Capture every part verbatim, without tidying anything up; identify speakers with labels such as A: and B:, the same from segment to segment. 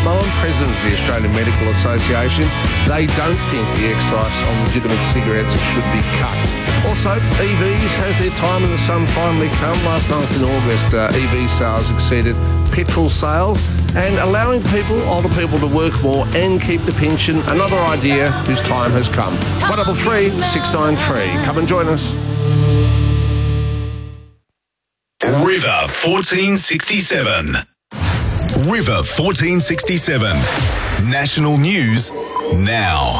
A: Mullen, President of the Australian Medical Association. They don't think the excise on legitimate cigarettes should be cut. Also, E Vs has their time in the sun finally come. Last month in August, uh, E V sales exceeded petrol sales, and allowing people, older people, to work more and keep the pension, another idea whose time has come. one double three six nine three. Come and join us.
B: River fourteen sixty-seven. River fourteen sixty-seven. National news now.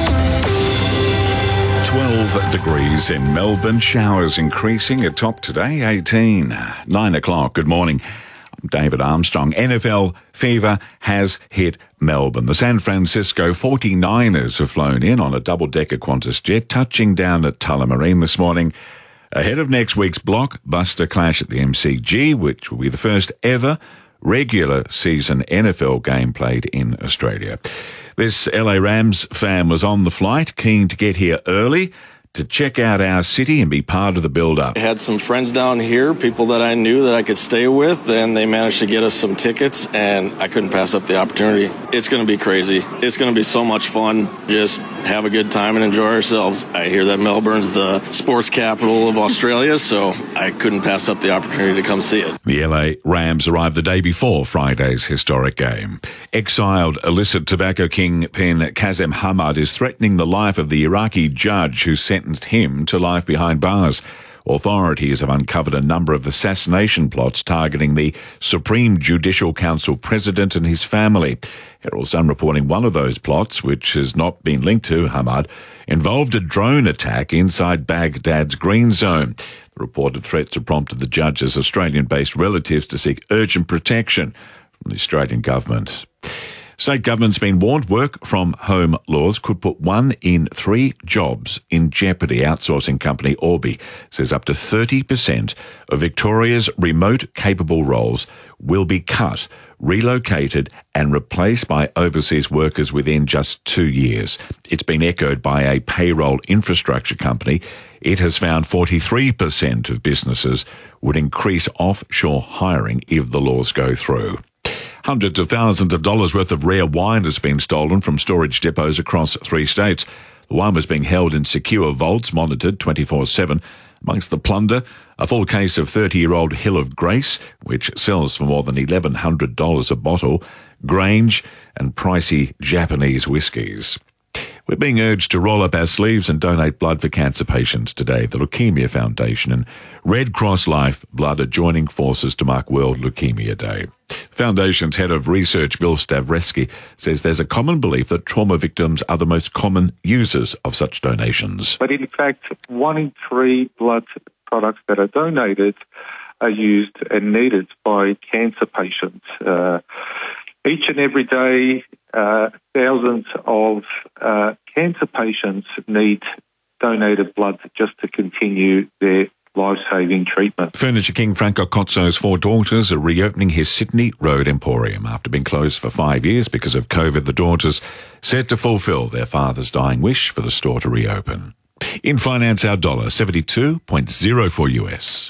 C: twelve degrees in Melbourne. Showers increasing. At top today, eighteen. nine o'clock. Good morning. I'm David Armstrong. N F L fever has hit Melbourne. The San Francisco forty-niners have flown in on a double-decker Qantas jet, touching down at Tullamarine this morning, ahead of next week's blockbuster clash at the M C G, which will be the first ever regular season N F L game played in Australia. This L A Rams fan was on the flight, keen to get here early to check out our city and be part of the build-up.
D: I had some friends down here, people that I knew that I could stay with, and they managed to get us some tickets, and I couldn't pass up the opportunity. It's going to be crazy. It's going to be so much fun. Just have a good time and enjoy ourselves. I hear that Melbourne's the sports capital of Australia, so I couldn't pass up the opportunity to come see it.
C: The L A Rams arrived the day before Friday's historic game. Exiled illicit tobacco kingpin Kazem Hamad is threatening the life of the Iraqi judge who sentenced him to life behind bars. Authorities have uncovered a number of assassination plots targeting the Supreme Judicial Council president and his family. Herald Sun reporting one of those plots, which has not been linked to Hamad, involved a drone attack inside Baghdad's Green Zone. The reported threats have prompted the judge's Australian-based relatives to seek urgent protection from the Australian government. State government's been warned work from home laws could put one in three jobs in jeopardy. Outsourcing company Orbi says up to thirty percent of Victoria's remote capable roles will be cut, relocated and replaced by overseas workers within just two years. It's been echoed by a payroll infrastructure company. It has found forty-three percent of businesses would increase offshore hiring if the laws go through. Hundreds of thousands of dollars worth of rare wine has been stolen from storage depots across three states. The wine was being held in secure vaults, monitored twenty-four seven. Amongst the plunder, a full case of thirty-year-old Hill of Grace, which sells for more than eleven hundred dollars a bottle, Grange, and pricey Japanese whiskies. We're being urged to roll up our sleeves and donate blood for cancer patients today. The Leukaemia Foundation and Red Cross Life Blood are joining forces to mark World Leukaemia Day. The Foundation's head of research, Bill Stavreski, says there's a common belief that trauma victims are the most common users of such donations.
E: But in fact, one in three blood products that are donated are used and needed by cancer patients. Uh, each and every day, uh, thousands of uh, cancer patients need donated blood just to continue their life-saving treatment.
C: Furniture king Franco Cozzo's four daughters are reopening his Sydney Road Emporium. After being closed for five years because of COVID, the daughters set to fulfil their father's dying wish for the store to reopen. In finance, our dollar, seventy-two point oh four U S.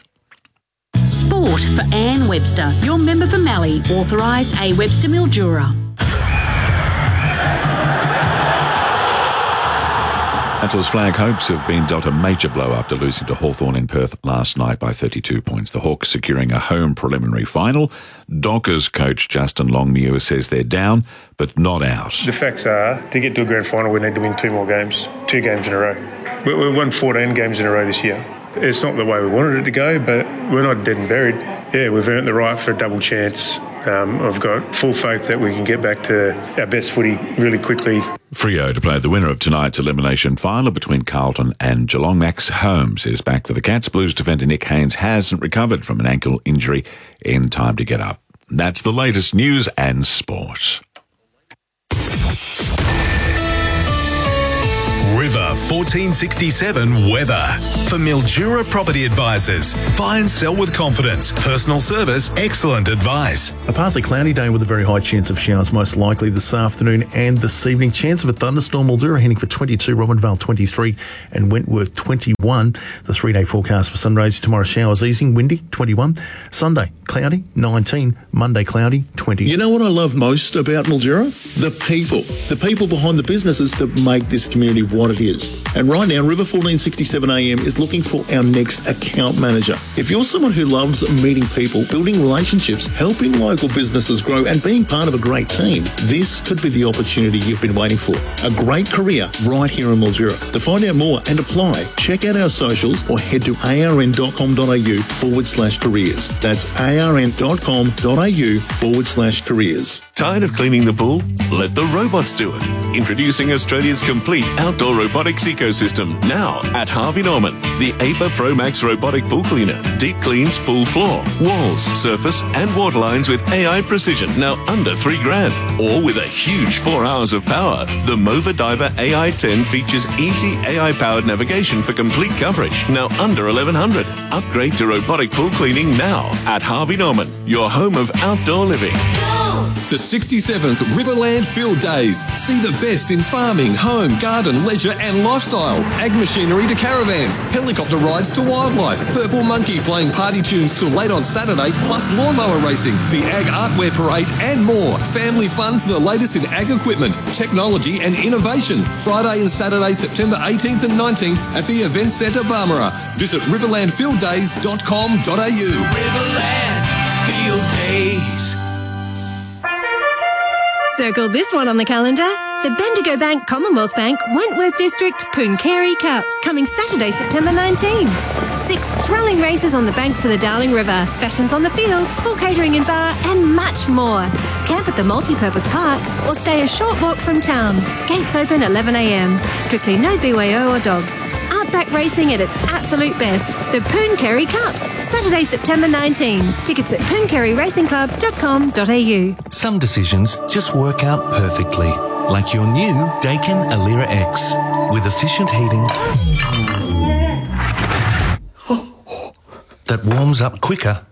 F: Sport for Anne Webster, your member for Mallee, authorised A Webster Mildura.
C: Mantle's flag hopes have been dealt a major blow after losing to Hawthorn in Perth last night by thirty-two points. The Hawks securing a home preliminary final. Dockers coach Justin Longmuir says they're down, but not out.
G: The facts are, to get to a grand final, we need to win two more games, two games in a row. We, we won fourteen games in a row this year. It's not the way we wanted it to go, but we're not dead and buried. Yeah, we've earned the right for a double chance. Um, I've got full faith that we can get back to our best footy really quickly.
C: Freo to play the winner of tonight's elimination final between Carlton and Geelong. Max Holmes is back for the Cats. Blues defender Nick Haynes hasn't recovered from an ankle injury in time to get up. That's the latest news and sport.
B: River fourteen sixty-seven weather. For Mildura Property Advisors. Buy and sell with confidence. Personal service, excellent advice.
H: A partly cloudy day with a very high chance of showers, most likely this afternoon and this evening. Chance of a thunderstorm. Mildura heading for twenty-two, Robinvale twenty-three and Wentworth twenty-one. The three-day forecast for Sundays tomorrow, showers easing, windy twenty-one. Sunday, cloudy, nineteen. Monday, cloudy, twenty.
I: You know what I love most about Mildura? The people. The people behind the businesses that make this community what it is. And right now, River fourteen sixty-seven A M is looking for our next account manager. If you're someone who loves meeting people, building relationships, helping local businesses grow and being part of a great team, this could be the opportunity you've been waiting for. A great career right here in Mildura. To find out more and apply, check out our socials or head to arn.com.au forward slash careers. That's arn.com.au forward slash careers.
J: Tired of cleaning the pool? Let the robots do it. Introducing Australia's complete outdoor robotics ecosystem. Now at Harvey Norman. The A P A Pro Max robotic pool cleaner. Deep cleans pool floor, walls, surface and water lines with A I precision. Now under three grand. Or with a huge four hours of power. The Mova Diver A I ten features easy A I-powered navigation for complete coverage. Now under eleven hundred. Upgrade to robotic pool cleaning now at Harvey Norman. Your home of outdoor living.
K: The sixty-seventh Riverland Field Days. See the best in farming, home, garden, leisure and lifestyle. Ag machinery to caravans, helicopter rides to wildlife, Purple Monkey playing party tunes till late on Saturday, plus lawnmower racing, the Ag Artwear Parade and more. Family fun to the latest in ag equipment, technology and innovation. Friday and Saturday, September eighteenth and nineteenth at the Event Centre, Barmera. Visit riverland field days dot com dot a u.
L: Riverland Field Days.
M: Circle this one on the calendar. The Bendigo Bank Commonwealth Bank Wentworth District Pooncarie Cup, coming Saturday, September nineteenth. Six thrilling races on the banks of the Darling River, fashions on the field, full catering and bar, and much more. Camp at the multi-purpose park or stay a short walk from town. Gates open eleven a m. Strictly no B Y O or dogs. Outback racing at its absolute best. The Pooncarie Cup, Saturday, September nineteenth. Tickets at pooncarie racing club dot com dot a u.
N: Some decisions just work out perfectly. Like your new Daikin Alira X with efficient heating that warms up quicker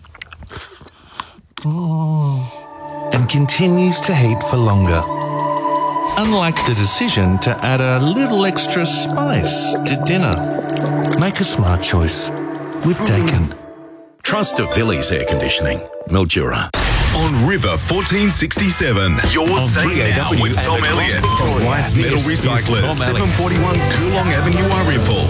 N: and continues to heat for longer. Unlike the decision to add a little extra spice to dinner. Make a smart choice with Daikin.
B: Trust of Villiers Air Conditioning, Mildura. On River fourteen sixty-seven, you're saying now with Tom Elliott from White's Metal Recyclers, seven forty-one Coolong Avenue, Aripal.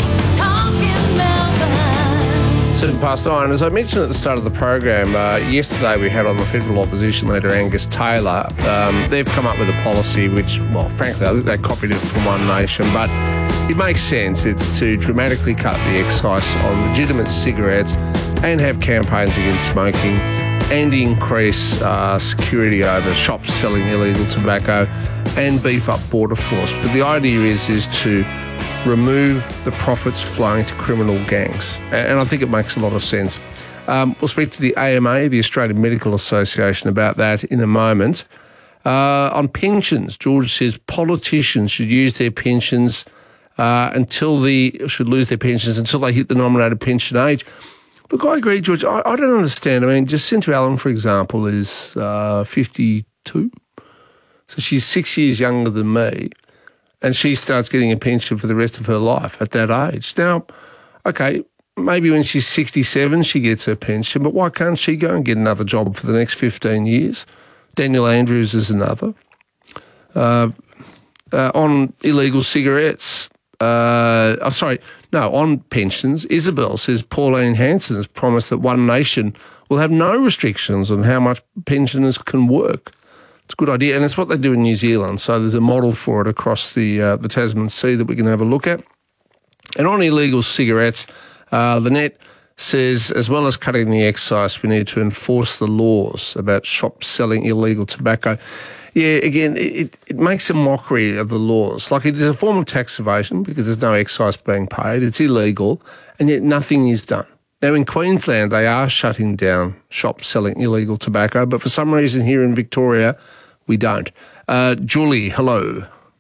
A: Seven past nine. As I mentioned at the start of the program, uh, yesterday we had on the federal opposition leader Angus Taylor. Um, they've come up with a policy which, well, frankly, I think they copied it from One Nation, but it makes sense. It's to dramatically cut the excise on legitimate cigarettes and have campaigns against smoking and increase uh, security over shops selling illegal tobacco and beef up border force. But the idea is is to remove the profits flowing to criminal gangs. And I think it makes a lot of sense. Um, we'll speak to the A M A, the Australian Medical Association, about that in a moment. Uh, on pensions, George says politicians should use their pensions uh, until the, should lose their pensions until they hit the nominated pension age. Look, I agree, George. I, I don't understand. I mean, Jacinta Allen, for example, is uh, fifty-two. So she's six years younger than me. And she starts getting a pension for the rest of her life at that age. Now, okay, maybe when she's sixty-seven, she gets her pension, but why can't she go and get another job for the next fifteen years? Daniel Andrews is another. Uh, uh, on illegal cigarettes, uh, oh, sorry, no, on pensions, Isabel says Pauline Hanson has promised that One Nation will have no restrictions on how much pensioners can work. It's a good idea, and it's what they do in New Zealand. So there's a model for it across the uh, the Tasman Sea that we can have a look at. And on illegal cigarettes, uh, the Net says, as well as cutting the excise, we need to enforce the laws about shops selling illegal tobacco. Yeah, again, it, it makes a mockery of the laws. Like, it is a form of tax evasion because there's no excise being paid. It's illegal, and yet nothing is done. Now, in Queensland, they are shutting down shops selling illegal tobacco, but for some reason here in Victoria, we don't. Uh, Julie, hello.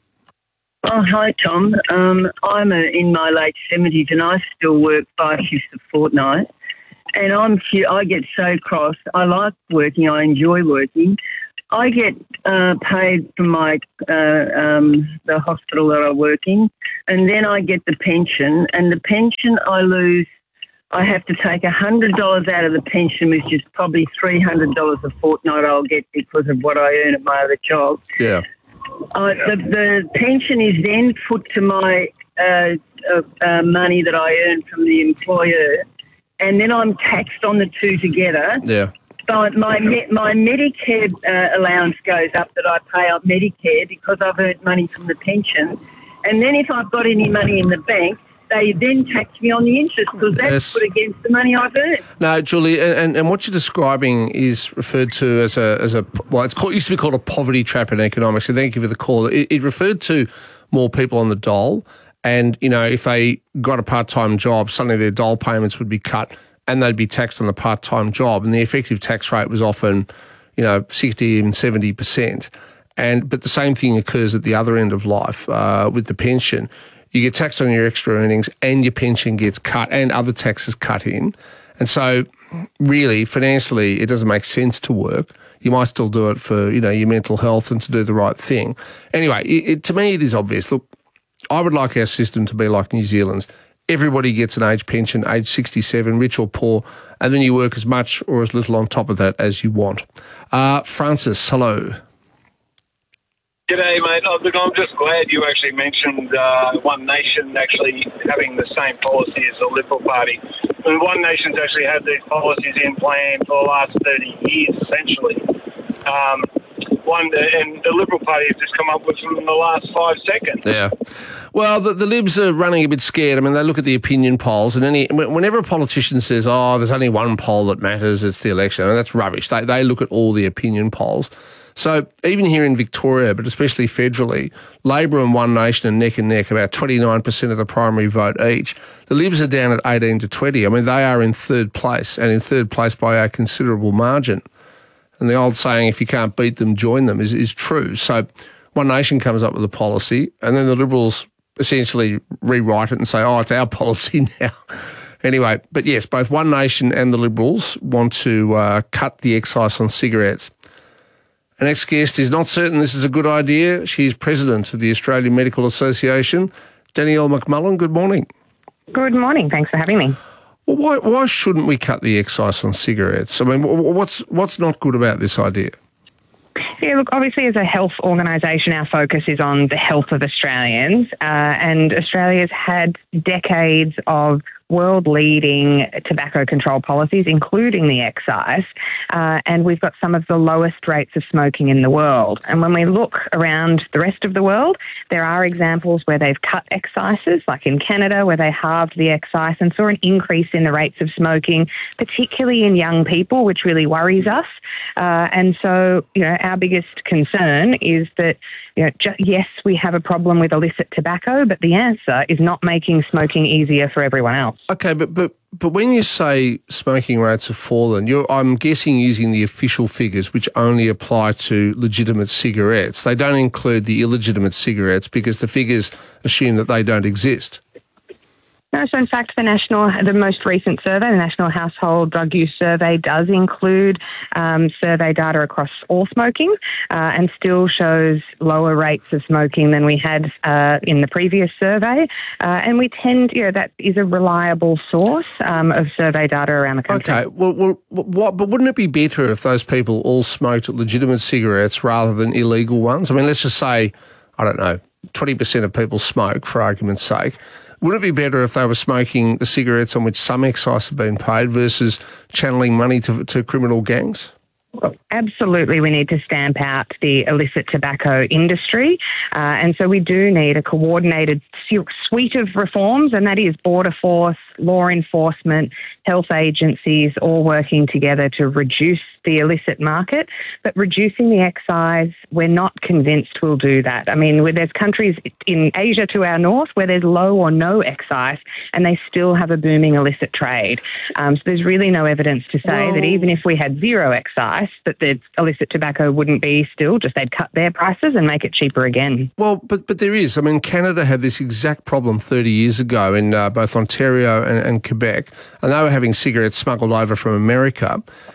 O: Oh, hi, Tom. Um, I'm a, in my late seventies and I still work five shifts a fortnight. And I'm I get so cross. I like working. I enjoy working. I get uh, paid from my uh, um, the hospital that I work in, and then I get the pension. And the pension I lose, I have to take one hundred dollars out of the pension, which is probably three hundred dollars a fortnight I'll get because of what I earn at my other job.
A: Yeah.
O: Uh, the, the pension is then put to my uh, uh, uh, money that I earn from the employer, and then I'm taxed on the two together.
A: Yeah.
O: So my my Medicare uh, allowance goes up that I pay on Medicare because I've earned money from the pension. And then if I've got any money in the bank, they then tax me on the interest because that's
A: Yes.
O: put against the money I've earned.
A: No, Julie, and, and what you're describing is referred to as a, as a well, it's called, used to be called a poverty trap in economics, so thank you for the call. It, it referred to more people on the dole, and, you know, if they got a part-time job, suddenly their dole payments would be cut and they'd be taxed on the part-time job, and the effective tax rate was often, you know, sixty, even seventy percent. And, but the same thing occurs at the other end of life uh, with the pension. You get taxed on your extra earnings and your pension gets cut and other taxes cut in. And so really, financially, it doesn't make sense to work. You might still do it for, you know, your mental health and to do the right thing. Anyway, it, it, to me, it is obvious. Look, I would like our system to be like New Zealand's. Everybody gets an age pension, age sixty-seven, rich or poor, and then you work as much or as little on top of that as you want. Uh, Francis, hello.
P: G'day, mate. Oh, look, I'm just glad you actually mentioned uh, One Nation actually having the same policy as the Liberal Party. I mean, One Nation's actually had these policies in plan for the last thirty years, essentially. Um, one and the Liberal Party has just come up with them in the last five seconds.
A: Yeah. Well, the, the Libs are running a bit scared. I mean, they look at the opinion polls, and any whenever a politician says, oh, there's only one poll that matters, it's the election, I mean, that's rubbish. They, they look at all the opinion polls. So even here in Victoria, but especially federally, Labor and One Nation are neck and neck, about twenty-nine percent of the primary vote each. The Libs are down at eighteen to twenty. I mean, they are in third place, and in third place by a considerable margin. And the old saying, if you can't beat them, join them, is, is true. So One Nation comes up with a policy, and then the Liberals essentially rewrite it and say, oh, it's our policy now. Anyway, but yes, both One Nation and the Liberals want to uh, cut the excise on cigarettes. Our next guest is not certain this is a good idea. She's president of the Australian Medical Association. Danielle McMullen, good morning.
Q: Good morning. Thanks for having me.
A: Well, why why shouldn't we cut the excise on cigarettes? I mean, what's what's not good about this idea?
Q: Yeah, look, obviously as a health organisation, our focus is on the health of Australians, uh, and Australia's had decades of world-leading tobacco control policies, including the excise, uh, and we've got some of the lowest rates of smoking in the world. And when we look around the rest of the world, there are examples where they've cut excises, like in Canada, where they halved the excise and saw an increase in the rates of smoking, particularly in young people, which really worries us. Uh, and so, you know, our biggest concern is that, you know, ju- yes, we have a problem with illicit tobacco, but the answer is not making smoking easier for everyone else.
A: Okay, but but but when you say smoking rates have fallen, you're, I'm guessing using the official figures, which only apply to legitimate cigarettes. They don't include the illegitimate cigarettes because the figures assume that they don't exist.
Q: No, so in fact, the national, the most recent survey, the National Household Drug Use Survey, does include um, survey data across all smoking, uh, and still shows lower rates of smoking than we had uh, in the previous survey. Uh, and we tend, you know, that is a reliable source um, of survey data around the country.
A: Okay, well, well, what? But wouldn't it be better if those people all smoked legitimate cigarettes rather than illegal ones? I mean, let's just say, I don't know, twenty percent of people smoke, for argument's sake. Would it be better if they were smoking the cigarettes on which some excise had been paid versus channeling money to, to criminal gangs?
Q: Absolutely, we need to stamp out the illicit tobacco industry. Uh, and so we do need a coordinated suite of reforms, and that is border force, law enforcement, health agencies all working together to reduce the illicit market. But reducing the excise, we're not convinced will do that. I mean, where there's countries in Asia to our north where there's low or no excise and they still have a booming illicit trade. Um, so there's really no evidence to say well, that even if we had zero excise, that the illicit tobacco wouldn't be still, just they'd cut their prices and make it cheaper again.
A: Well, but but there is. I mean, Canada had this exact problem thirty years ago in uh, both Ontario and, and Quebec, and they were having cigarettes smuggled over from America.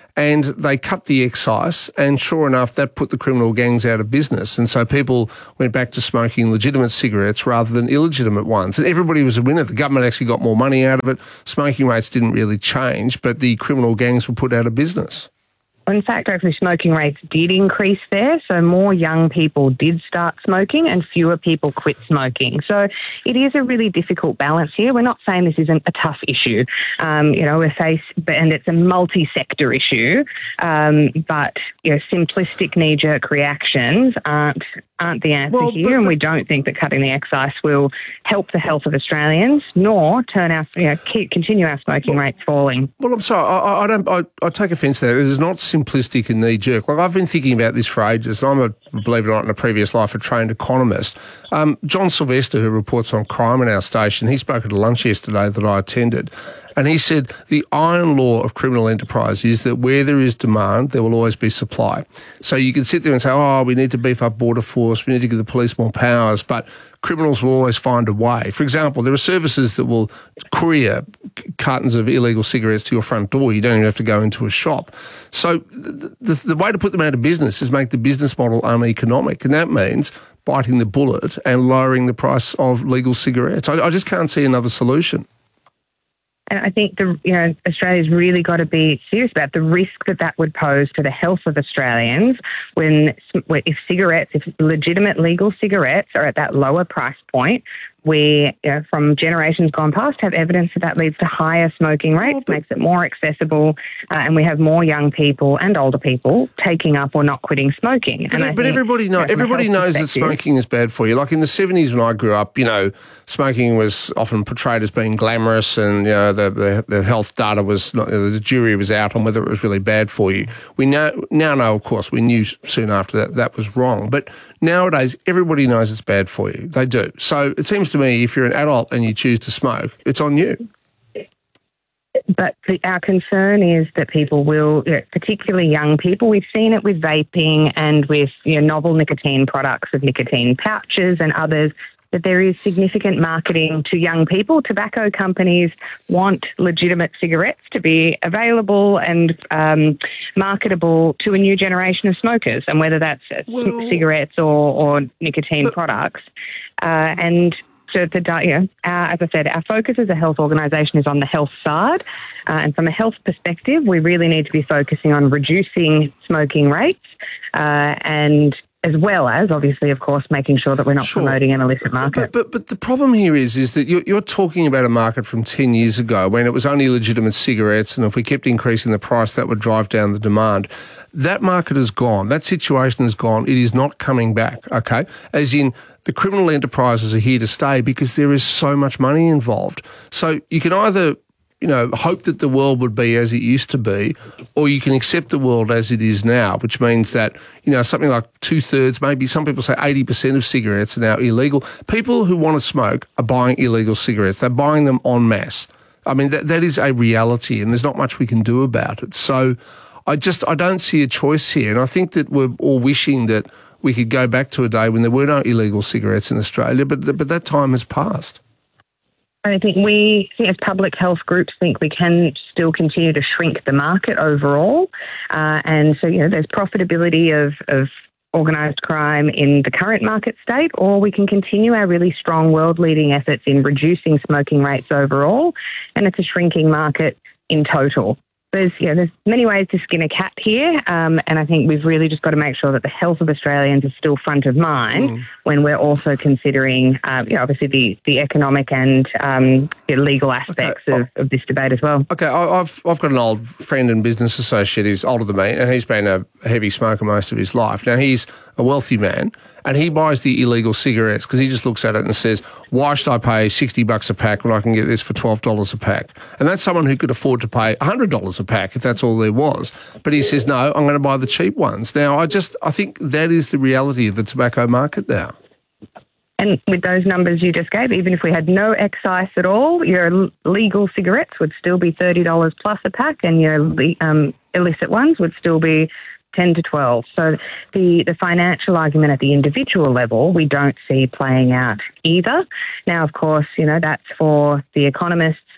A: And they cut the excise, and sure enough, that put the criminal gangs out of business. And so people went back to smoking legitimate cigarettes rather than illegitimate ones. And everybody was a winner. The government actually got more money out of it. Smoking rates didn't really change, but the criminal gangs were put out of business.
Q: In fact, actually, smoking rates did increase there, so more young people did start smoking and fewer people quit smoking. So it is a really difficult balance here. We're not saying this isn't a tough issue. Um, you know, we're faced, and it's a multi-sector issue, um, but you know, simplistic knee-jerk reactions aren't aren't the answer well, here, but, and we don't think that cutting the excise will help the health of Australians, nor turn our, you know, keep, continue our smoking well, rates falling.
A: Well, I'm sorry, I, I don't. I, I take offence to that. It is not simplistic and knee-jerk. Like, I've been thinking about this for ages. I'm a, believe it or not, in a previous life, a trained economist. Um, John Sylvester, who reports on crime on our station, he spoke at a lunch yesterday that I attended. And he said the iron law of criminal enterprise is that where there is demand, there will always be supply. So you can sit there and say, oh, we need to beef up border force, we need to give the police more powers, but criminals will always find a way. For example, there are services that will courier cartons of illegal cigarettes to your front door. You don't even have to go into a shop. So the, the, the way to put them out of business is make the business model uneconomic, and that means biting the bullet and lowering the price of legal cigarettes. I, I just can't see another solution.
Q: And I think the you know Australia's really got to be serious about the risk that that would pose to the health of Australians when, if cigarettes, if legitimate legal cigarettes are at that lower price point. We, you know, from generations gone past, have evidence that that leads to higher smoking rates, oh, but, makes it more accessible, uh, and we have more young people and older people taking up or not quitting smoking.
A: But,
Q: and
A: but
Q: think,
A: everybody, know,
Q: you know,
A: everybody knows that smoking is bad for you. Like in the seventies when I grew up, you know, smoking was often portrayed as being glamorous, and you know the the, the health data was not, the jury was out on whether it was really bad for you. We know now know, of course, we knew soon after that that was wrong. But nowadays, everybody knows it's bad for you. They do. So it seems to me, if you're an adult and you choose to smoke, it's on you.
Q: But the, our concern is that people will, you know, particularly young people, we've seen it with vaping and with you know, novel nicotine products, of nicotine pouches and others, that there is significant marketing to young people. Tobacco companies want legitimate cigarettes to be available and um, marketable to a new generation of smokers, and whether that's well, cigarettes or, or nicotine but, products. Uh, and so, the, you know, our, as I said, our focus as a health organisation is on the health side. Uh, and from a health perspective, we really need to be focusing on reducing smoking rates uh, and as well as, obviously, of course, making sure that we're not sure. promoting an illicit market.
A: But, but but the problem here is is that you're, you're talking about a market from ten years ago when it was only legitimate cigarettes, and if we kept increasing the price, that would drive down the demand. That market is gone. That situation is gone. It is not coming back, okay? As in, the criminal enterprises are here to stay because there is so much money involved. So you can either, you know, hope that the world would be as it used to be, or you can accept the world as it is now, which means that, you know, something like two-thirds, maybe some people say eighty percent of cigarettes are now illegal. People who want to smoke are buying illegal cigarettes. They're buying them en masse. I mean, that that is a reality, and there's not much we can do about it. So I just, I don't see a choice here, and I think that we're all wishing that we could go back to a day when there were no illegal cigarettes in Australia, but but that time has passed.
Q: I think we, as public health groups, think we can still continue to shrink the market overall. Uh, and so, you know, there's profitability of, of organised crime in the current market state, or we can continue our really strong world-leading efforts in reducing smoking rates overall, and it's a shrinking market in total. There's, you know, there's many ways to skin a cat here, um, and I think we've really just got to make sure that the health of Australians is still front of mind mm. when we're also considering, uh, you know, obviously the, the economic and um, the legal aspects okay. of, of this debate as well.
A: Okay, I've I've got an old friend and business associate who's older than me, and he's been a heavy smoker most of his life. Now, he's a wealthy man, and he buys the illegal cigarettes because he just looks at it and says, why should I pay sixty bucks a pack when I can get this for twelve dollars a pack? And that's someone who could afford to pay one hundred dollars a pack if that's all there was. But he says, no, I'm going to buy the cheap ones. Now, I just, I think that is the reality of the tobacco market now.
Q: And with those numbers you just gave, even if we had no excise at all, your legal cigarettes would still be thirty dollars plus a pack, and your um, illicit ones would still be ten to twelve. So the, the financial argument at the individual level, we don't see playing out either. Now, of course, you know, that's for the economists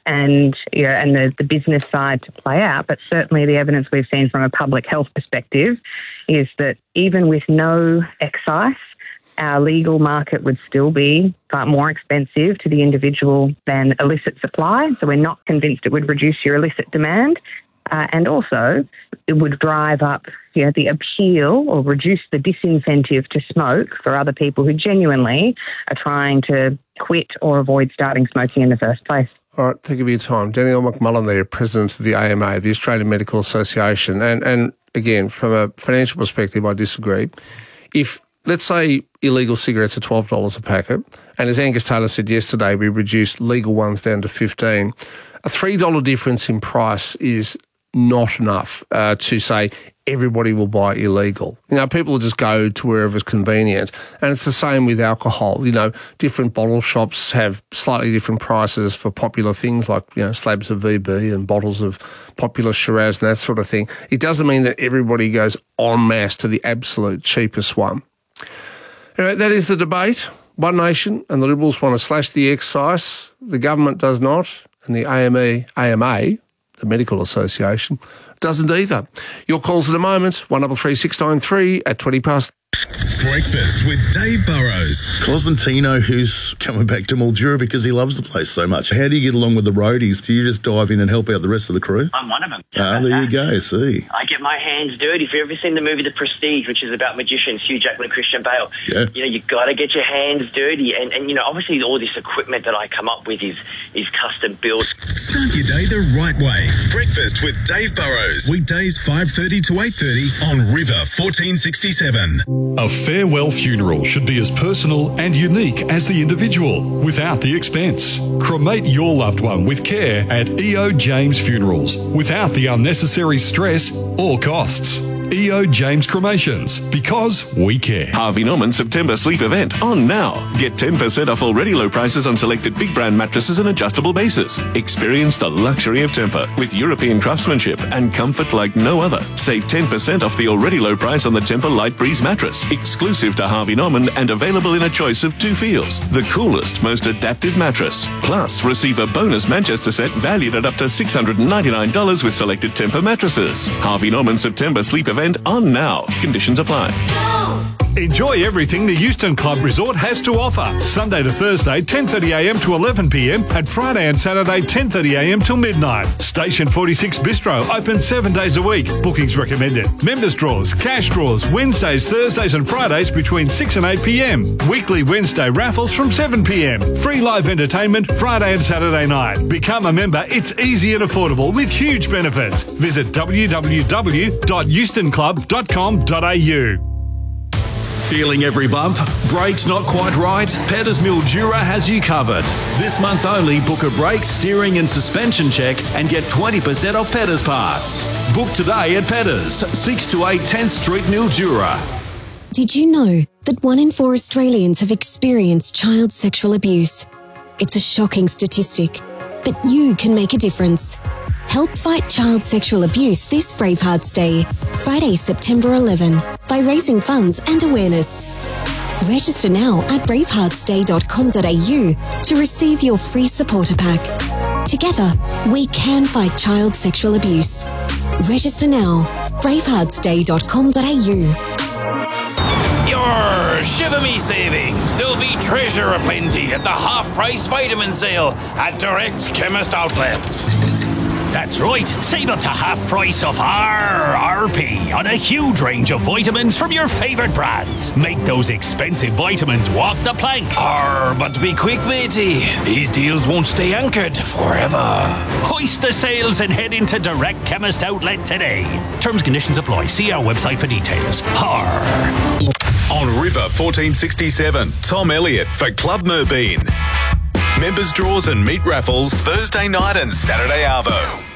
Q: and you know, and the, the business side to play out. But certainly the evidence we've seen from a public health perspective is that even with no excise, our legal market would still be far more expensive to the individual than illicit supply. So we're not convinced it would reduce your illicit demand. Uh, and also, it would drive up you know, the appeal or reduce the disincentive to smoke for other people who genuinely are trying to quit or avoid starting smoking in the first place.
A: All right, thank you for your time. Danielle McMullen there, President of the A M A, the Australian Medical Association. And, and again, from a financial perspective, I disagree. If, let's say, illegal cigarettes are twelve dollars a packet, and as Angus Taylor said yesterday, we reduced legal ones down to fifteen dollars, a three dollars difference in price is not enough uh, to say everybody will buy illegal. You know, people will just go to wherever's convenient. And it's the same with alcohol. You know, different bottle shops have slightly different prices for popular things like, you know, slabs of V B and bottles of popular Shiraz and that sort of thing. It doesn't mean that everybody goes en masse to the absolute cheapest one. Anyway, that is the debate. One Nation and the Liberals want to slash the excise. The government does not. And the A M A, A M A, the Medical Association, doesn't either. Your calls in a moment, one double three six nine three at twenty past.
B: Breakfast with Dave Burrows.
I: Cosentino, who's coming back to Mildura because he loves the place so much. How do you get along with the roadies? Do you just dive in and help out the rest of the crew?
R: I'm one of them.
I: Ah, there you go, see.
R: I get my hands dirty. If you've ever seen the movie The Prestige, which is about magicians, Hugh Jackman and Christian Bale,
I: yeah.
R: you know, you've got to get your hands dirty. And, and, you know, obviously all this equipment that I come up with is, is custom built.
B: Start your day the right way. Breakfast with Dave Burrows. Weekdays five thirty to eight thirty on River fourteen sixty-seven.
S: A farewell funeral should be as personal and unique as the individual, without the expense. Cremate your loved one with care at E O James Funerals, without the unnecessary stress or costs. E O James Cremations, because we care.
J: Harvey Norman September sleep event on now. Get ten percent off already low prices on selected big brand mattresses and adjustable bases. Experience the luxury of Tempur with European craftsmanship and comfort like no other. Save ten percent off the already low price on the Tempur Light Breeze mattress, exclusive to Harvey Norman and available in a choice of two feels. The coolest, most adaptive mattress. Plus, receive a bonus Manchester set valued at up to six hundred ninety-nine dollars with selected Tempur mattresses. Harvey Norman September sleep event on now. Conditions apply.
S: Enjoy everything the Euston Club Resort has to offer. Sunday to Thursday, ten thirty a m to eleven p m and Friday and Saturday, ten thirty a m till midnight. Station forty-six Bistro, open seven days a week. Bookings recommended. Members draws, cash draws, Wednesdays, Thursdays and Fridays between six and eight p m. Weekly Wednesday raffles from seven p m. Free live entertainment Friday and Saturday night. Become a member. It's easy and affordable with huge benefits. Visit w w w dot euston club dot com dot a u.
T: Feeling every bump? Brakes not quite right? Petters Mildura has you covered. This month only, book a brake, steering and suspension check and get twenty percent off Petters parts. Book today at Petters, six to eight tenth Street, Mildura.
U: Did you know that one in four Australians have experienced child sexual abuse? It's a shocking statistic, but you can make a difference. Help fight child sexual abuse this Bravehearts Day, Friday, September eleventh, by raising funds and awareness. Register now at bravehearts day dot com dot a u to receive your free supporter pack. Together, we can fight child sexual abuse. Register now, bravehearts day dot com dot a u.
L: Your Shiver Me savings. There'll be treasure aplenty at the half-price vitamin sale at Direct Chemist Outlets. That's right, save up to half price off R R P on a huge range of vitamins from your favourite brands. Make those expensive vitamins walk the plank. Arr, but be quick, matey. These deals won't stay anchored forever. Hoist the sails and head into Direct Chemist Outlet today. Terms and conditions apply. See our website for details. Arr.
B: On River fourteen sixty-seven, Tom Elliott for Club Merbein. Members draws and meet raffles Thursday night and Saturday arvo.